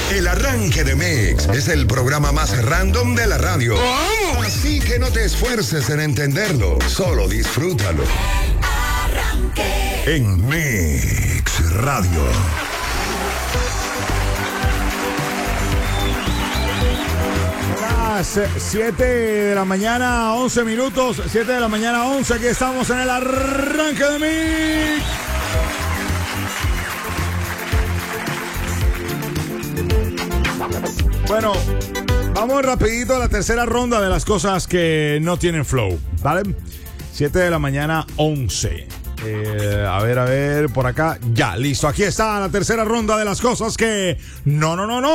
El Arranque de Mix es el programa más random de la radio. Así que no te esfuerces en entenderlo, solo disfrútalo. El Arranque. En Mix Radio. Las 7 de la mañana, 11 minutos. 7 de la mañana, 11. Aquí estamos en el Arranque de Mix. Bueno, vamos rapidito a la tercera ronda de las cosas que no tienen flow, ¿vale? 7 de la mañana, 11. A ver, por acá. Ya, listo. Aquí está la tercera ronda de las cosas que... No.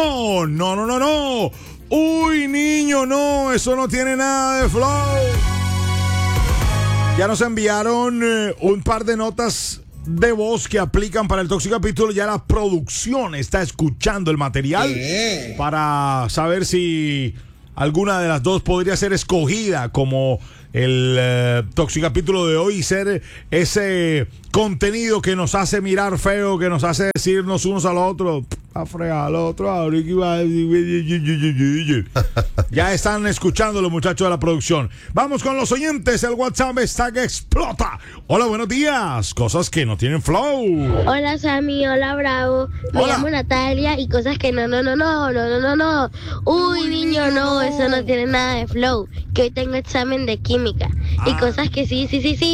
Uy, niño, no, eso no tiene nada de flow. Ya nos enviaron un par de notas de voz que aplican para el Tóxico Capítulo. Ya la producción está escuchando el material para saber si alguna de las dos podría ser escogida como el Tóxico Capítulo de hoy y ser ese contenido que nos hace mirar feo, que nos hace decirnos unos al otro, a fregar al otro. Ya están escuchando los muchachos de la producción. Vamos con los oyentes. El WhatsApp está que explota. Hola, buenos días. Cosas que no tienen flow. Hola, Sammy. Hola, Bravo. Me llamo Natalia y cosas que no. Uy, niño, no, eso no tiene nada de flow. Que hoy tengo examen de química. Y cosas que sí.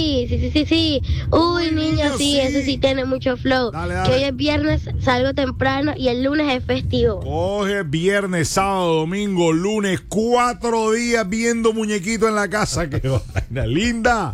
Uy, niño, sí, eso sí tiene mucho flow. Dale. Que hoy es viernes, salgo temprano y el lunes es festivo. Coge viernes, sábado, domingo, lunes, 4 días viendo muñequito en la casa. ¡Qué vaina linda!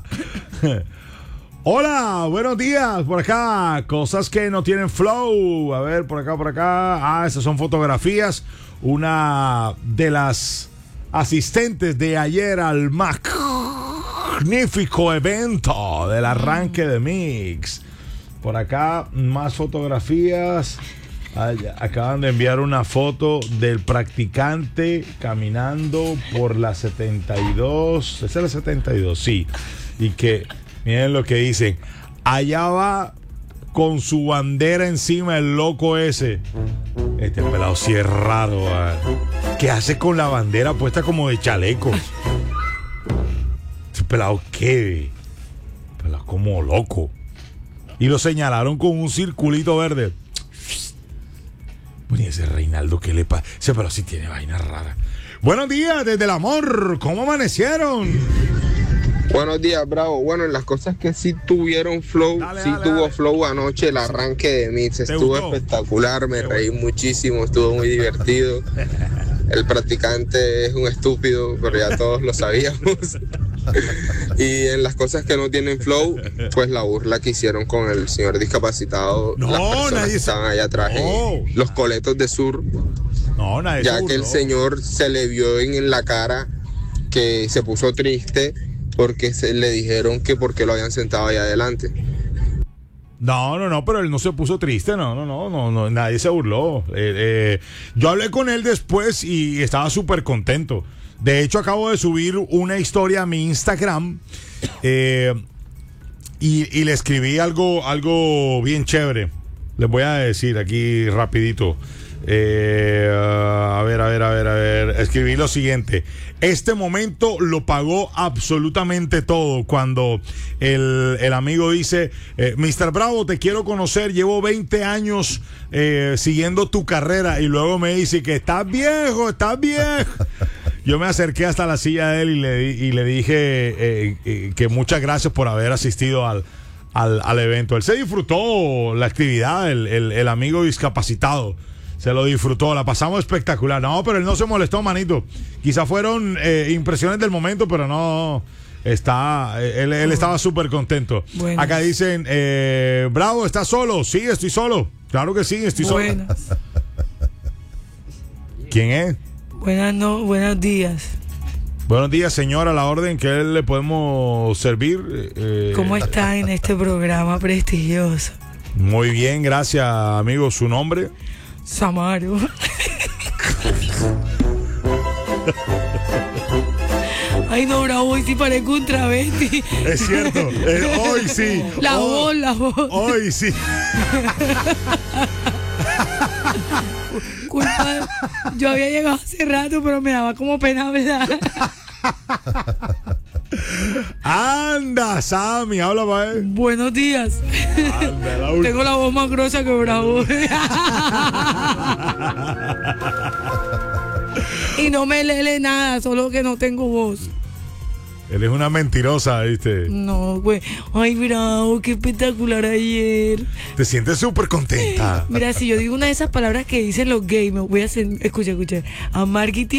Hola, buenos días. Por acá, cosas que no tienen flow. A ver, por acá. Esas son fotografías. Una de las asistentes de ayer al magnífico evento del Arranque de Mix. Por acá, más fotografías. Acaban de enviar una foto del practicante caminando por la 72. ¿Esa es la 72? Sí. Y que, miren lo que dicen. Allá va con su bandera encima el loco ese. Este pelado sí es raro. ¿Qué hace con la bandera puesta como de chaleco? Este pelado, ¿qué? Pelado como loco. Y lo señalaron con un circulito verde. Bueno, ese Reinaldo, ¿qué le pasa? Ese pelado sí tiene vaina rara. Buenos días, desde el amor. ¿Cómo amanecieron? Buenos días, Bravo. Bueno, las cosas que sí tuvieron flow, tuvo flow anoche el Arranque de Mix. Estuvo espectacular, me reí muchísimo, estuvo muy divertido. El practicante es un estúpido, pero ya todos lo sabíamos. Y en las cosas que no tienen flow, pues la burla que hicieron con el señor discapacitado, las personas que estaban allá atrás, los coletos de sur, ya que el señor se le vio en la cara que se puso triste porque le dijeron que por qué lo habían sentado allá adelante. No, pero él no se puso triste, no, nadie se burló. Yo hablé con él después y estaba súper contento. De hecho, acabo de subir una historia a mi Instagram y le escribí algo bien chévere. Les voy a decir aquí rapidito. A ver. Escribí lo siguiente. Este momento lo pagó absolutamente todo. Cuando el amigo dice, Mr. Bravo, te quiero conocer, llevo 20 años siguiendo tu carrera. Y luego me dice que estás viejo. Yo me acerqué hasta la silla de él y le dije que muchas gracias por haber asistido al evento. Él se disfrutó la actividad, el amigo discapacitado. Se lo disfrutó, la pasamos espectacular. No, pero él no se molestó, manito. Quizá fueron impresiones del momento, pero no. Él estaba súper contento. Buenas. Acá dicen, Bravo, ¿estás solo? Sí, estoy solo. Claro que sí, estoy solo. ¿Quién es? Buenos días. Buenos días, señora, a la orden, ¿qué le podemos servir? ¿Cómo está en este programa prestigioso? Muy bien, gracias, amigo. ¿Su nombre? Samaro. Ay, no, Bravo, hoy sí parezco un travesti. Es cierto, hoy sí. La voz. Hoy sí. Culpa, yo había llegado hace rato, pero me daba como pena hablar. Anda, Sammy, habla para él. Buenos días. Anda, Tengo la voz más gruesa que Bravo. Y no me lele nada, solo que no tengo voz. Él es una mentirosa, ¿viste? No, güey. Ay, Bravo, qué espectacular ayer. Te sientes súper contenta. Mira, si yo digo una de esas palabras que dicen los gays, me voy a hacer. Escucha. Amarguiti.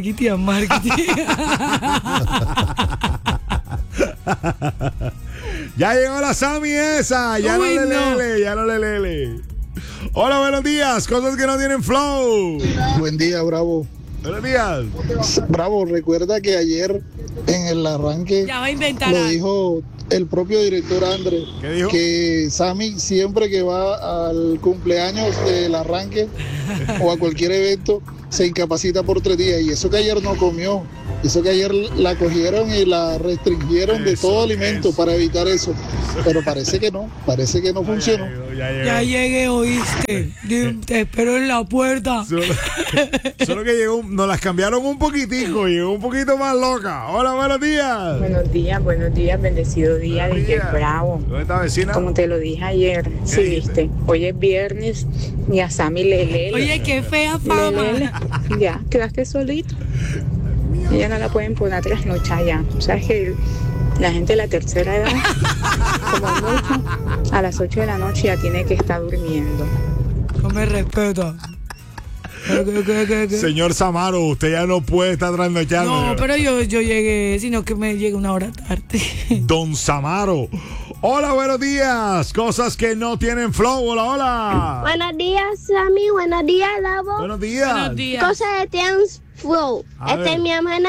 Ya llegó la Sammy esa. Ya Uy, no le lele. Hola, buenos días. Cosas que no tienen flow. Buen día, Bravo. Buenos días. Bravo, recuerda que ayer en el arranque Ya va a inventar lo algo. dijo el propio director Andrés. ¿Qué dijo? Que Sammy siempre que va al cumpleaños del arranque o a cualquier evento se incapacita por 3 días. Y eso que ayer no comió. Eso que ayer la cogieron y la restringieron de todo alimento para evitar eso. Pero parece que no funcionó. Ya llegué, oíste. Te espero en la puerta. Solo que llegó, nos las cambiaron un poquitico, llegó un poquito más loca. Hola, buenos días. Buenos días, bendecido día, DJ Bravo. ¿Dónde está, vecina? Como te lo dije ayer, sí, viste. Hoy es viernes y a Sammy le Oye, qué fea fama. Ya, quedaste solito. Ella no la pueden poner trasnochar ya. ¿Sabes que la gente de la tercera edad, como mucho, a las 8 de la noche ya tiene que estar durmiendo? No me respeta. ¿Qué? Señor Samaro, usted ya no puede estar trasnochando. No, pero yo llegué, sino que me llegué 1 hora tarde. Don Samaro. Hola, buenos días. Cosas que no tienen flow. Hola. Buenos días, Sammy. Buenos días, Lavo. Buenos días. Buenos días. Cosas que tienen flow. A ver. Es mi hermana,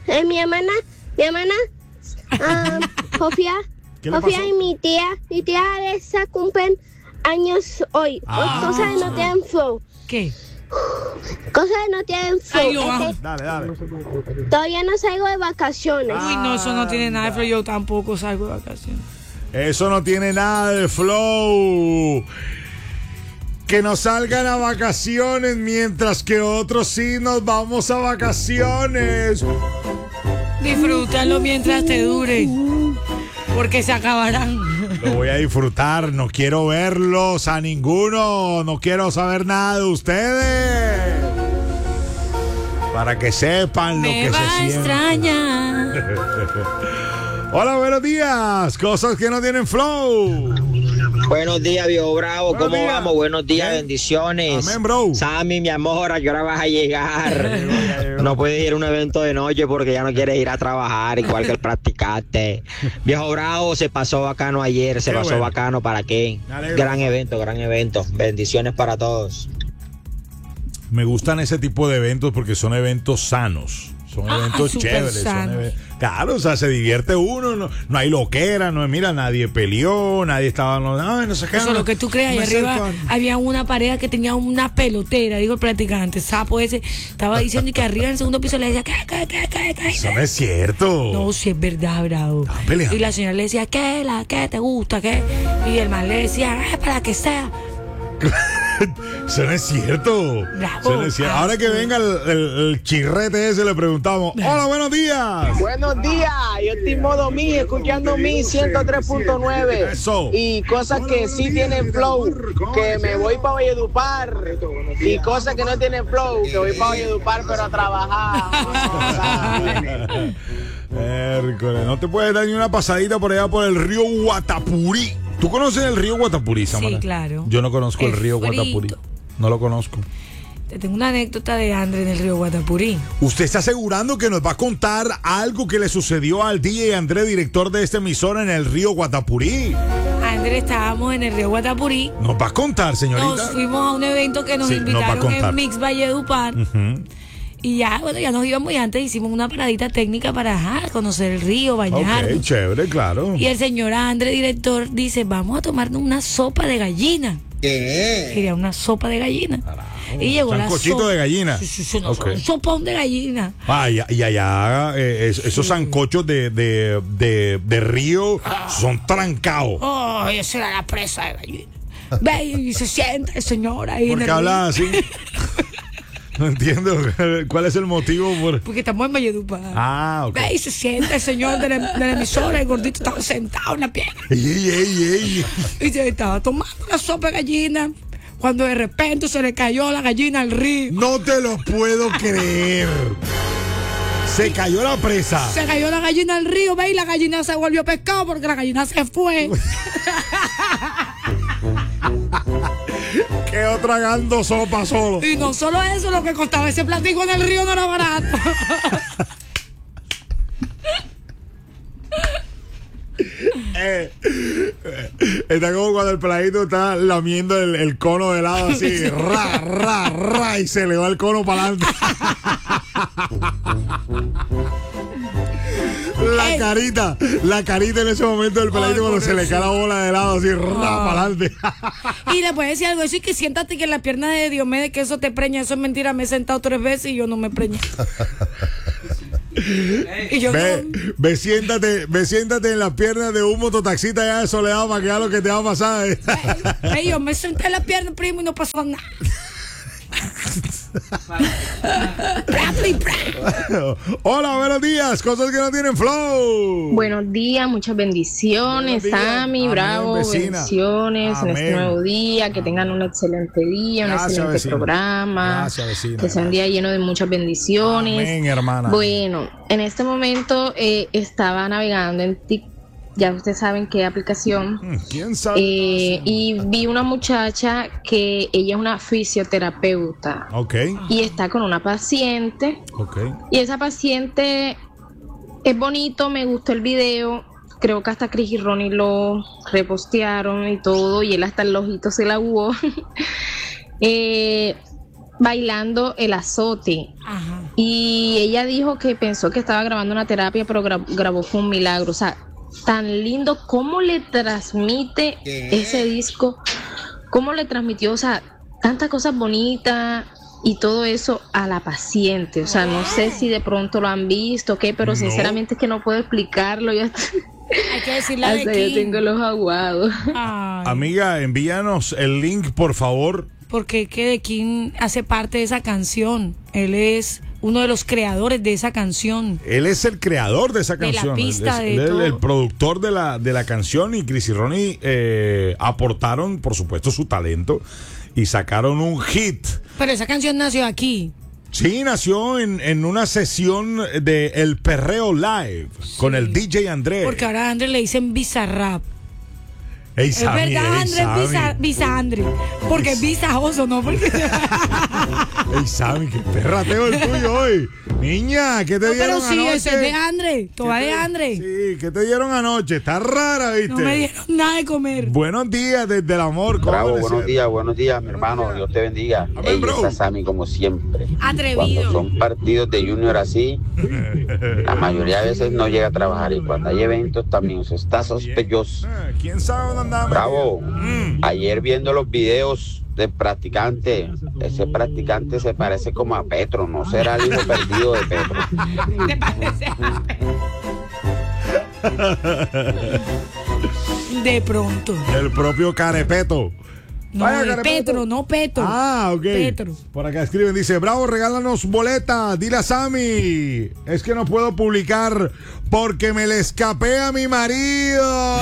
Sofía. ¿Qué le pasó? Y mi tía Alexa cumplen años hoy. Cosas que no tienen flow. ¿Qué? Cosas que no tienen flow. Ay, yo bajo. Dale. Todavía no salgo de vacaciones. Uy, no, eso no tiene nada de flow. Yo tampoco salgo de vacaciones. Eso no tiene nada de flow. Que nos salgan a vacaciones mientras que otros sí nos vamos a vacaciones. Disfrútalo mientras te dure. Porque se acabarán. Lo voy a disfrutar, no quiero verlos a ninguno, no quiero saber nada de ustedes. Para que sepan lo Me que va se a siente. extrañar. Hola, buenos días. Cosas que no tienen flow. Buenos días, viejo Bravo. Buenos ¿Cómo días. vamos? Buenos días, Bien. bendiciones. Amén, bro. Sammy, mi amor, ¿a qué hora vas a llegar? No puedes ir a un evento de noche porque ya no quieres ir a trabajar, igual que el practicante. Viejo Bravo, se pasó bacano ayer, se Qué pasó bueno. bacano. ¿Para qué? Me alegro. Gran evento. Bendiciones para todos. Me gustan ese tipo de eventos porque son eventos sanos. Son eventos súper chéveres. sanos. Claro, o sea, se divierte uno, no hay loquera, mira, nadie peleó, nadie estaba, no sé qué. Eso es lo que tú crees. Ahí me arriba acerco. había una pareja que tenía una pelotera, digo el practicante, sapo ese, estaba diciendo y que arriba en el segundo piso le decía, ¿qué? Eso no es cierto. No, si es verdad, Bravo. Estaban peleando. Y la señora le decía, ¿qué te gusta? ¿Qué? Y el man le decía, para que sea. Eso no es cierto. Bravo. Eso no es cierto. Ahora que venga el chirrete ese, le preguntamos, hola, buenos días. Buenos días, yo estoy modo Mi, escuchando Mi 103.9. Eso. Y cosas que sí tienen flow, que me voy para Valledupar. Y cosas que no tienen flow, que voy para Valledupar pero a trabajar. Hércules, no te puedes dar ni una pasadita por allá por el río Guatapurí. ¿Tú conoces el río Guatapurí, Samara? Sí, claro. Yo no conozco el Es río frito. Guatapurí. No lo conozco. Te tengo una anécdota de André en el río Guatapurí. Usted está asegurando que nos va a contar algo que le sucedió al DJ André, director de esta emisora en el río Guatapurí. André, estábamos en el río Guatapurí. Nos va a contar, señorita. Nos fuimos a un evento que nos Sí, nos va a invitaron contar. en Mix Valledupar. Ujú. Y ya, bueno, ya nos íbamos y antes hicimos una paradita técnica para conocer el río, bañarnos. Ok, chévere, claro. Y el señor André, director, dice, vamos a tomarnos una sopa de gallina. ¿Qué? Quería una sopa de gallina. Y llegó la Sancochito sopa. de gallina. Sí, no, Ok. un sopón de gallina. Ah, y allá esos sancochos de río son trancados. Oh, esa era la presa de gallina. Ve y se sienta el señor ahí. ¿Por qué habla así? No entiendo cuál es el motivo. Porque estamos en Valledupar. Ah, ok. Ve y se sienta el señor de la emisora, el gordito estaba sentado en la pierna. Ey. Y se estaba tomando una sopa de gallina, cuando de repente se le cayó la gallina al río. No te lo puedo creer. Se cayó la presa. Se cayó la gallina al río, ve, y la gallina se volvió pescado porque la gallina se fue. Quedó tragando sopa solo. Y no solo eso, lo que costaba ese platico en el río no era barato. Está como cuando el peladito está lamiendo el cono de helado así, ra, y se le va el cono para adelante. La carita en ese momento del peladito cuando se le cae la bola de helado así, para adelante. Y le puedes decir algo, eso y que siéntate que en la pierna de Diomedes que eso te preña, eso es mentira, me he sentado 3 veces y yo no me preñé. Y yo ve, siéntate en las piernas de un mototaxista allá de Soledad para que vea lo que te va a pasar. Yo me senté en la pierna, primo, y no pasó nada. Hola, buenos días. Cosas que no tienen flow. Buenos días, muchas bendiciones, Sammy, bravo, vecina. Bendiciones. Amén. En este nuevo día, que tengan un excelente día, un excelente vecina. programa, Gracias, vecina. que sea un día lleno de muchas bendiciones. Amén, hermana. Bueno, en este momento estaba navegando en TikTok. Ya ustedes saben qué aplicación. ¿Quién sabe? Y vi una muchacha que ella es una fisioterapeuta. Ok. Y está con una paciente. Ok. Y esa paciente es bonito, me gustó el video. Creo que hasta Chris y Ronnie lo repostearon y todo. Y él hasta el ojito se la hubo. Bailando el azote. Ajá. Y ella dijo que pensó que estaba grabando una terapia, pero grabó fue un milagro. O sea, tan lindo cómo le transmite ese disco, cómo le transmitió, o sea, tantas cosas bonitas y todo eso a la paciente. O sea, no sé si de pronto lo han visto, ¿qué? Pero sinceramente es que no puedo explicarlo. Yo Hay que decirle hasta de yo tengo los aguados. Amiga, envíanos el link, por favor. Porque que de King hace parte de esa canción. Él es uno de los creadores de esa canción. Él es el creador de esa De la canción. pista, Él de es todo. el productor de la canción, y Chris y Ronnie aportaron, por supuesto, su talento y sacaron un hit. Pero esa canción nació aquí. Sí, nació en una sesión de El Perreo Live con el DJ Andrés. Porque ahora a André le dicen Bizarrap. Ey, Es Sammy, verdad, ey, André Sammy. es Visa André. Porque es visajoso, ¿no? Porque... Ey, Sammy, qué perrateo el tuyo hoy. Niña, ¿qué te No, dieron pero sí, anoche? ese es de André. Toda de André. Sí, ¿qué te dieron anoche? Está rara, ¿viste? No me dieron nada de comer. Buenos días desde el amor. ¿cómo Bravo, amanecieron? buenos días, mi hermano. Dios te bendiga. Ey, está Sammy como siempre. Atrevido. Cuando son partidos de Junior así, la mayoría de veces no llega a trabajar. Y cuando hay eventos también, eso está sospechoso. ¿Quién sabe dónde andamos? Bravo. Ayer viendo los videos del practicante, ese practicante se parece como a Petro. ¿No será el hijo perdido de Petro? ¿Te parece? De pronto. El propio Carepeto. No, Vaya, de Carepeto. Petro, no Petro. Ah, ok. Petro. Por acá escriben, dice, Bravo, regálanos boleta, dile a Sammy, es que no puedo publicar porque me le escapé a mi marido.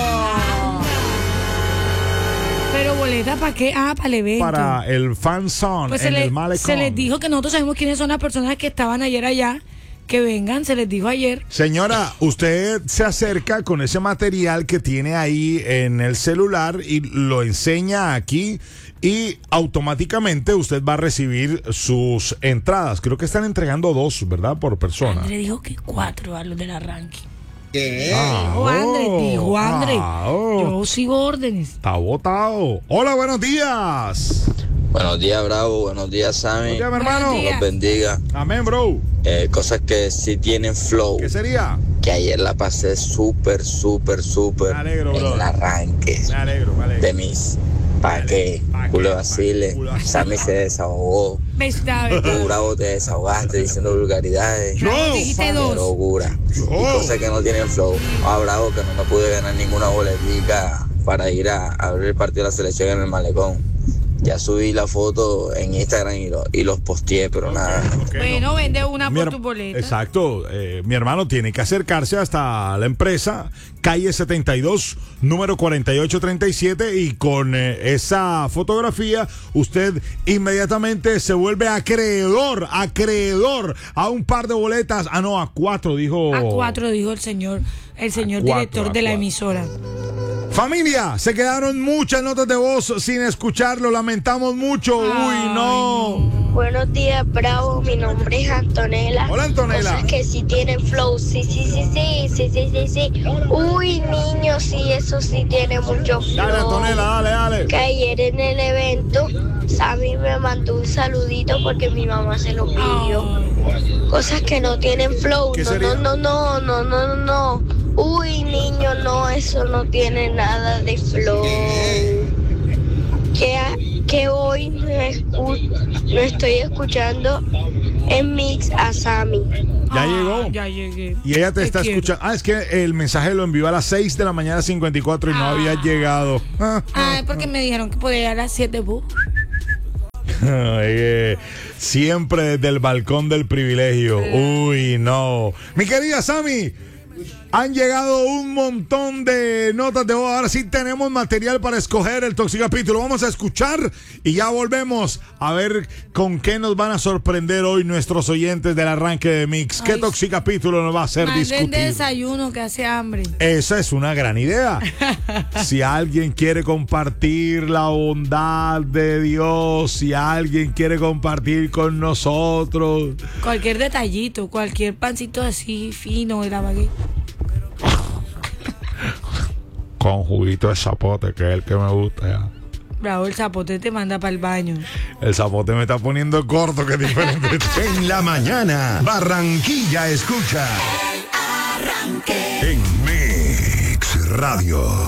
Pero boleta, ¿para qué? Ah, para el evento. Para el fan zone Pues en el malecón. se les dijo que nosotros sabemos quiénes son las personas que estaban ayer allá, que vengan, se les dijo ayer. Señora, usted se acerca con ese material que tiene ahí en el celular y lo enseña aquí y automáticamente usted va a recibir sus entradas. Creo que están entregando 2, ¿verdad? Por persona. André dijo que 4 a los del arranque. ¿Qué? Dijo André. Yo sigo órdenes. Está votado. Hola, buenos días. Buenos días, Bravo. Buenos días, Sammy. Buenos días, mi hermano. Dios los bendiga. Amén, bro. Cosas que sí tienen flow. ¿Qué sería? Que ayer la pasé súper en el arranque de mis ¿pa' qué? Culo vacile. Sammy se desahogó. Tú, Bravo, te desahogaste diciendo vulgaridades. Dijiste Qué 2. locura. Y cosas que no tienen flow. Ah, Bravo, que no me pude ganar ninguna boletica para ir a ver el partido de la selección en el malecón. Ya subí la foto en Instagram y los posteé, pero nada. Bueno, vende una por tu boleta. Exacto. Mi hermano tiene que acercarse hasta la empresa, calle 72, número 4837, y con esa fotografía usted inmediatamente se vuelve acreedor a un par de boletas. Ah, no, a 4 dijo. A 4 dijo el señor director de la emisora. Familia, se quedaron muchas notas de voz sin escuchar, lo lamentamos mucho. Uy, no. Buenos días, Bravo. Mi nombre es Antonella. Hola, Antonella. Cosas que sí tienen flow. Sí. Uy, niño, sí, eso sí tiene mucho flow. Dale, Antonella, dale. Que ayer en el evento, Sammy me mandó un saludito porque mi mamá se lo pidió. Cosas que no tienen flow. ¿Qué sería? No. Uy, niño, no, eso no tiene nada de flow. Que hoy no estoy escuchando en Mix a Sammy. Ya llegó. Ya llegué. Y ella te está escuchando. Es que el mensaje lo envió a las 6 de la mañana 54 y no había llegado. Es porque me dijeron que podía ir a las 7. Siempre desde el balcón del privilegio. Uy, no. Mi querida Sammy, han llegado un montón de notas de voz. Ahora sí tenemos material para escoger el Toxicapítulo. Vamos a escuchar y ya volvemos a ver con qué nos van a sorprender hoy nuestros oyentes del arranque de Mix. ¿Qué Toxicapítulo nos va a hacer discutir? De desayuno que hace hambre. Esa es una gran idea. Si alguien quiere compartir la bondad de Dios, si alguien quiere compartir con nosotros cualquier detallito, cualquier pancito así fino de la baguette. Con juguito de zapote, que es el que me gusta ya. Bravo, el zapote te manda para el baño. El zapote me está poniendo corto, que es diferente. En la mañana, Barranquilla escucha. El Arranque. En Mix Radio.